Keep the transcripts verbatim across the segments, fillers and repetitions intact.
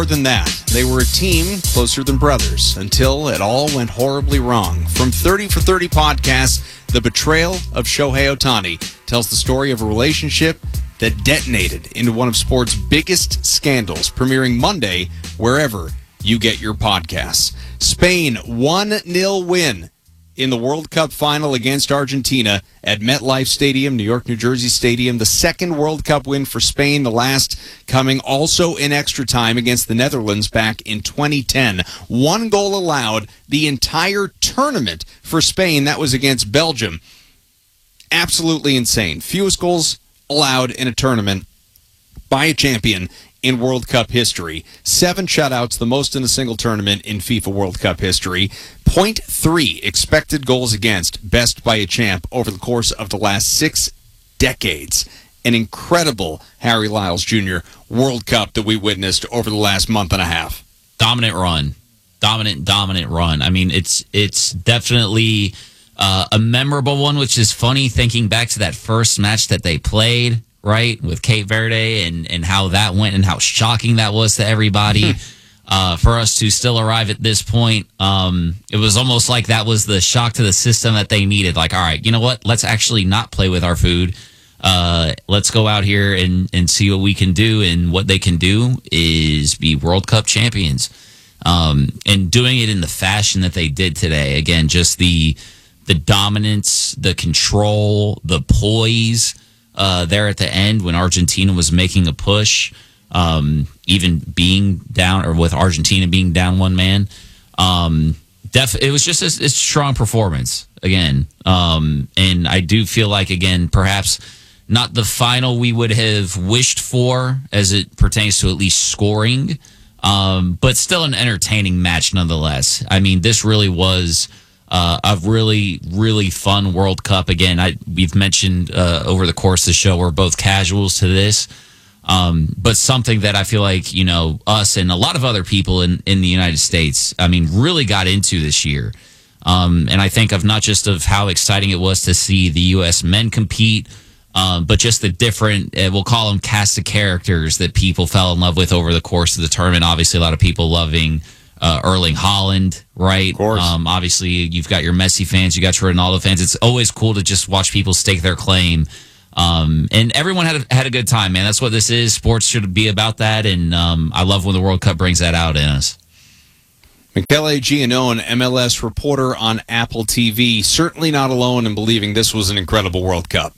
More than that, they were a team closer than brothers until it all went horribly wrong. From thirty for thirty podcast, The Betrayal of Shohei Ohtani tells the story of a relationship that detonated into one of sports' biggest scandals, premiering Monday wherever you get your podcasts. Spain one nil win in the World Cup final against Argentina at MetLife Stadium, New York, New Jersey Stadium. The second World Cup win for Spain, the last coming also in extra time against the Netherlands back in twenty ten. One goal allowed the entire tournament for Spain. That was against Belgium. Absolutely insane. Fewest goals allowed in a tournament by a champion in World Cup history. Seven shutouts, the most in a single tournament in FIFA World Cup history. point three expected goals against, best by a champ over the course of the last six decades. An incredible Harry Lyles Junior World Cup that we witnessed over the last month and a half. Dominant run. Dominant, dominant run. I mean, it's it's definitely uh, a memorable one, which is funny thinking back to that first match that they played, right, with Cape Verde and, and how that went and how shocking that was to everybody. uh, for us to still arrive at this point, um, it was almost like that was the shock to the system that they needed. Like, all right, you know what? Let's actually not play with our food. Uh, let's go out here and, and see what we can do. And what they can do is be World Cup champions. Um, and doing it in the fashion that they did today. Again, just the the dominance, the control, the poise uh, there at the end when Argentina was making a push, um, even being down, or with Argentina being down one man. Um, def- it was just a, a strong performance again. Um, and I do feel like, again, perhaps not the final we would have wished for as it pertains to at least scoring, um, but still an entertaining match nonetheless. I mean, this really was uh, a really, really fun World Cup. Again, I, we've mentioned uh, over the course of the show, we're both casuals to this, um, but something that I feel like, you know, us and a lot of other people in, in the United States, I mean, really got into this year. Um, and I think of not just of how exciting it was to see the U S men compete, Um, but just the different, uh, we'll call them cast of characters that people fell in love with over the course of the tournament. Obviously, a lot of people loving uh, Erling Haaland, right? Of course. Um, obviously, you've got your Messi fans, you got your Ronaldo fans. It's always cool to just watch people stake their claim. Um, and everyone had a, had a good time, man. That's what this is. Sports should be about that. And um, I love when the World Cup brings that out in us. Michele Giannone, M L S reporter on Apple T V, certainly not alone in believing this was an incredible World Cup.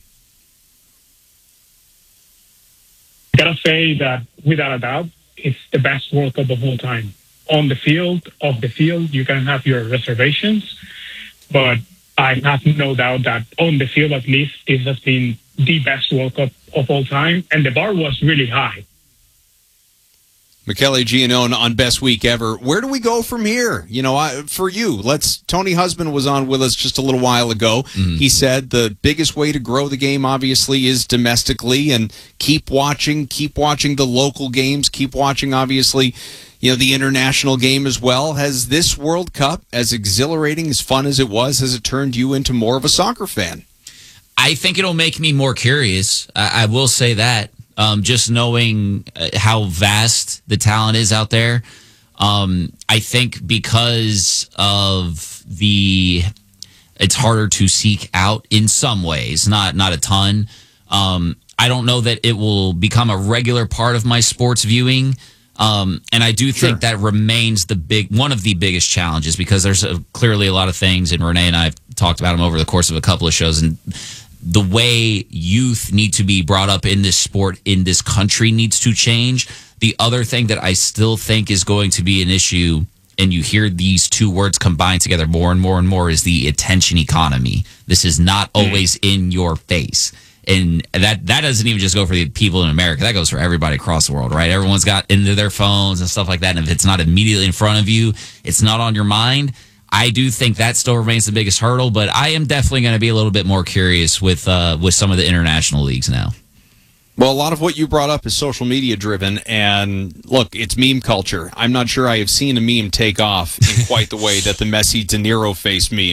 I gotta say that without a doubt, it's the best World Cup of all time. On the field, off the field, you can have your reservations, but I have no doubt that on the field, at least, this has been the best World Cup of all time, and the bar was really high. Michele Giannone on Best Week Ever. Where do we go from here? You know, I, for you, let's. Tony Husband was on with us just a little while ago. Mm-hmm. He said the biggest way to grow the game, obviously, is domestically, and keep watching, keep watching the local games, keep watching, obviously, you know, the international game as well. Has this World Cup, as exhilarating, as fun as it was, has it turned you into more of a soccer fan? I think it'll make me more curious. I, I will say that. Um, just knowing how vast the talent is out there. Um, I think because of the, it's harder to seek out in some ways, not not a ton. Um, I don't know that it will become a regular part of my sports viewing. Um, and I do think sure. that remains the big one of the biggest challenges, because there's a, clearly a lot of things, and Renee and I have talked about them over the course of a couple of shows, and the way youth need to be brought up in this sport in this country needs to change. The other thing that I still think is going to be an issue, and you hear these two words combined together more and more and more, is the attention economy. This is not always in your face. And that that doesn't even just go for the people in America. That goes for everybody across the world, right? Everyone's got into their phones and stuff like that. And if it's not immediately in front of you, it's not on your mind. I do think that still remains the biggest hurdle, but I am definitely going to be a little bit more curious with uh, with some of the international leagues now. Well, a lot of what you brought up is social media driven, and look, it's meme culture. I'm not sure I have seen a meme take off in quite the way that the Messi De Niro face meme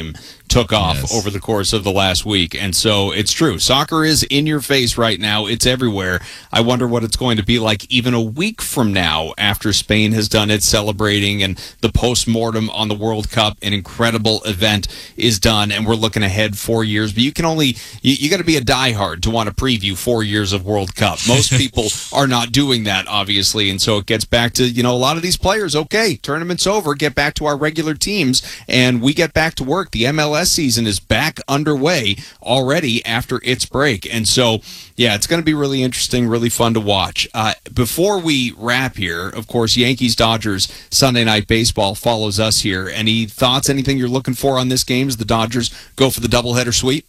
took off Yes. over the course of the last week. And so it's true. Soccer is in your face right now. It's everywhere. I wonder what it's going to be like even a week from now after Spain has done its celebrating and the post-mortem on the World Cup, an incredible event, is done. And we're looking ahead four years. But you can only, you, you got to be a diehard to want to preview four years of World Cup. Most people are not doing that, obviously. And so it gets back to, you know, a lot of these players, okay, tournament's over, get back to our regular teams, and we get back to work. The M L S season is back underway already after its break. And so, yeah, it's going to be really interesting, really fun to watch. Uh, before we wrap here, of course, Yankees-Dodgers Sunday Night Baseball follows us here. Any thoughts, anything you're looking for on this game as the Dodgers go for the doubleheader sweep?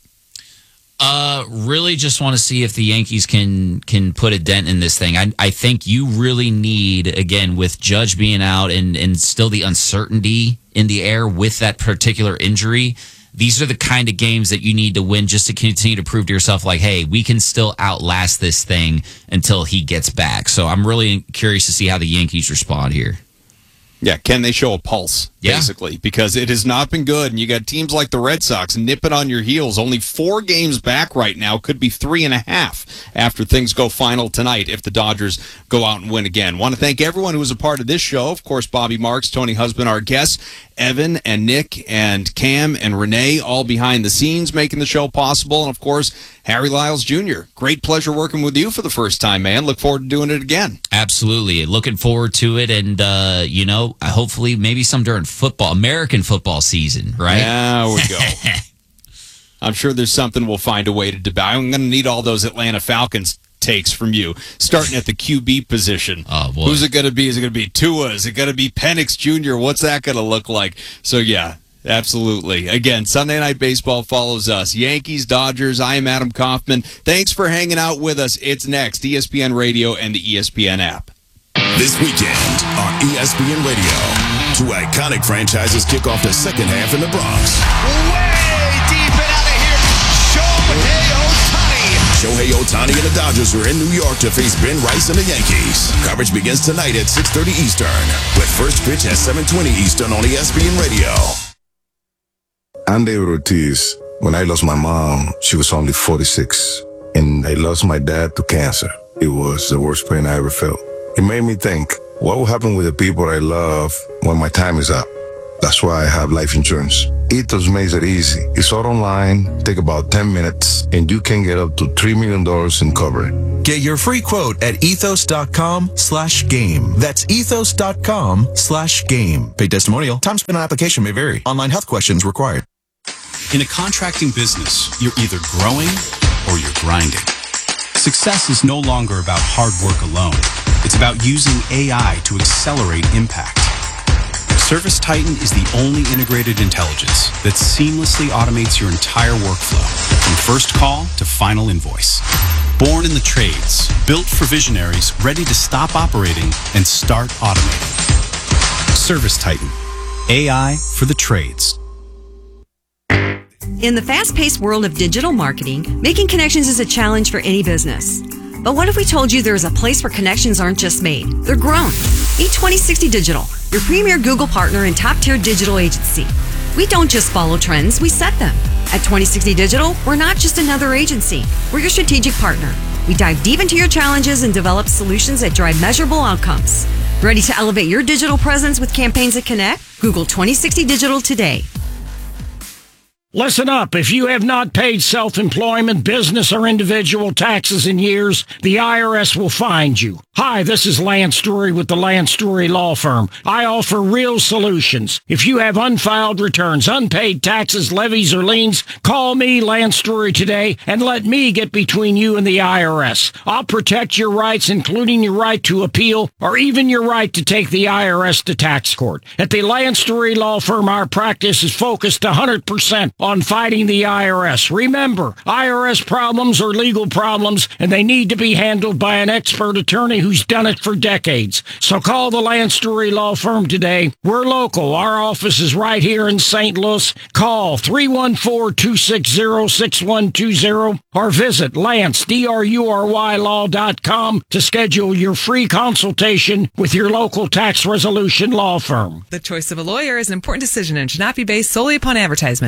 Uh, really just want to see if the Yankees can can put a dent in this thing. I I think you really need, again, with Judge being out and, and still the uncertainty in the air with that particular injury, these are the kind of games that you need to win just to continue to prove to yourself, like, hey, we can still outlast this thing until he gets back. So I'm really curious to see how the Yankees respond here. Yeah, can they show a pulse, Yeah. basically? Because it has not been good, and you got teams like the Red Sox nipping on your heels. Only four games back right now, could be three and a half after things go final tonight if the Dodgers go out and win again. Want to thank everyone who was a part of this show. Of course, Bobby Marks, Tony Husband, our guests, Evan and Nick and Cam and Renee, all behind the scenes making the show possible. And, of course, Harry Lyles Junior Great pleasure working with you for the first time, man. Look forward to doing it again. Absolutely. Looking forward to it. And, uh, you know, hopefully maybe some during football, American football season, right? There we go. I'm sure there's something we'll find a way to debate. I'm going to need all those Atlanta Falcons takes from you, starting at the Q B position. Oh, boy. Who's it going to be? Is it going to be Tua? Is it going to be Penix Junior? What's that going to look like? So, yeah, absolutely. Again, Sunday Night Baseball follows us. Yankees, Dodgers. I am Adam Kaufman. Thanks for hanging out with us. It's next, E S P N Radio and the E S P N app. This weekend on E S P N Radio, two iconic franchises kick off the second half in the Bronx. Way deep and out of here, Shohei Ohtani. Shohei Ohtani and the Dodgers are in New York to face Ben Rice and the Yankees. Coverage begins tonight at six thirty Eastern, with first pitch at seven twenty Eastern on E S P N Radio. I'm David Ortiz. When I lost my mom, she was only forty-six, and I lost my dad to cancer. It was the worst pain I ever felt. It made me think, what will happen with the people I love when my time is up? That's why I have life insurance. Ethos makes it easy. It's all online, take about ten minutes, and you can get up to three million dollars in coverage. Get your free quote at ethos.com slash game. That's ethos.com slash game. Paid testimonial. Time spent on application may vary. Online health questions required. In a contracting business, you're either growing or you're grinding. Success is no longer about hard work alone. It's about using A I to accelerate impact. ServiceTitan is the only integrated intelligence that seamlessly automates your entire workflow, from first call to final invoice. Born in the trades, built for visionaries ready to stop operating and start automating. ServiceTitan, A I for the trades. In the fast-paced world of digital marketing, making connections is a challenge for any business. But what if we told you there is a place where connections aren't just made, they're grown? Meet twenty sixty Digital, your premier Google partner and top-tier digital agency. We don't just follow trends, we set them. At twenty sixty Digital, we're not just another agency. We're your strategic partner. We dive deep into your challenges and develop solutions that drive measurable outcomes. Ready to elevate your digital presence with campaigns that connect? Google twenty sixty Digital today. Listen up. If you have not paid self-employment, business, or individual taxes in years, the I R S will find you. Hi, this is Lance Drury with the Lance Drury Law Firm. I offer real solutions. If you have unfiled returns, unpaid taxes, levies, or liens, call me, Lance Drury, today, and let me get between you and the I R S. I'll protect your rights, including your right to appeal, or even your right to take the I R S to tax court. At the Lance Drury Law Firm, our practice is focused one hundred percent on fighting the I R S. Remember, I R S problems are legal problems, and they need to be handled by an expert attorney who's done it for decades. So call the Lance Drury Law Firm today. We're local. Our office is right here in Saint Louis. Call three one four, two six zero, six one two zero or visit Lance, D R U R Y law dot com to schedule your free consultation with your local tax resolution law firm. The choice of a lawyer is an important decision and should not be based solely upon advertisements.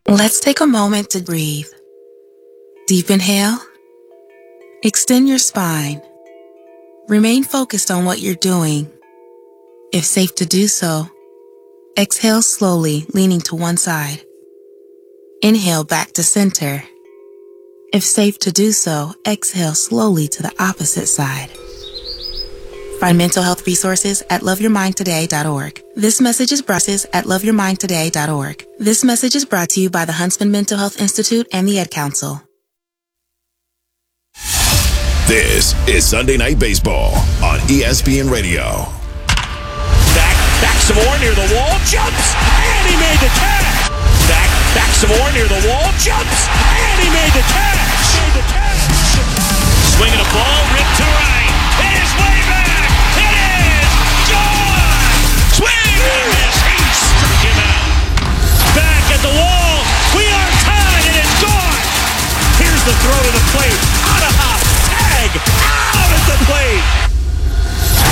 Let's take a moment to breathe. Deep inhale. Extend your spine. Remain focused on what you're doing. If safe to do so, exhale slowly, leaning to one side. Inhale back to center. If safe to do so, exhale slowly to the opposite side. Find mental health resources at love your mind today dot org. This message is brought to you at love your mind today dot org. This message is brought to you by the Huntsman Mental Health Institute and the Ed Council. This is Sunday Night Baseball on E S P N Radio. Back, back some more near the wall, jumps, and he made the catch. Back, back some more near the wall, jumps, and he made the catch. Made the catch. Swinging a ball, ripped to right. It is way back.